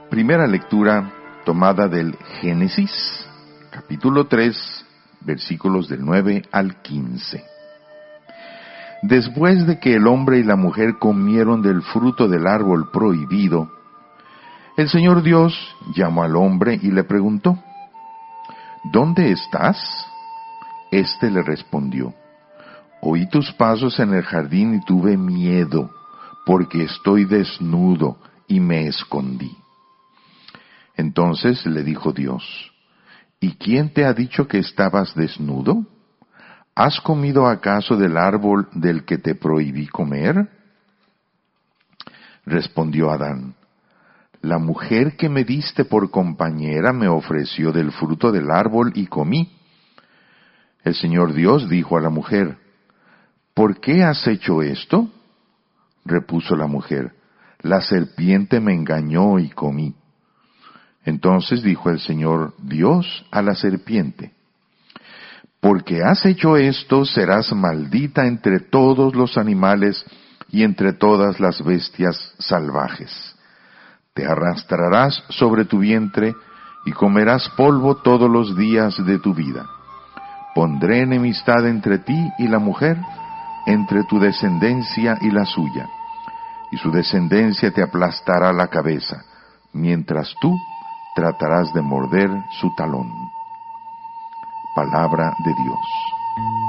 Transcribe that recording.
Primera lectura tomada del Génesis, capítulo 3, versículos del 9 al 15. Después de que el hombre y la mujer comieron del fruto del árbol prohibido, el Señor Dios llamó al hombre y le preguntó: ¿Dónde estás? Éste le respondió: Oí tus pasos en el jardín y tuve miedo, porque estoy desnudo y me escondí. Entonces le dijo Dios: ¿Y quién te ha dicho que estabas desnudo? ¿Has comido acaso del árbol del que te prohibí comer? Respondió Adán: La mujer que me diste por compañera me ofreció del fruto del árbol y comí. El Señor Dios dijo a la mujer: ¿Por qué has hecho esto? Repuso la mujer: La serpiente me engañó y comí. Entonces dijo el Señor Dios a la serpiente: Porque has hecho esto, serás maldita entre todos los animales y entre todas las bestias salvajes. Te arrastrarás sobre tu vientre y comerás polvo todos los días de tu vida. Pondré enemistad entre ti y la mujer, entre tu descendencia y la suya, y su descendencia te aplastará la cabeza, mientras tú tratarás de morder su talón. Palabra de Dios.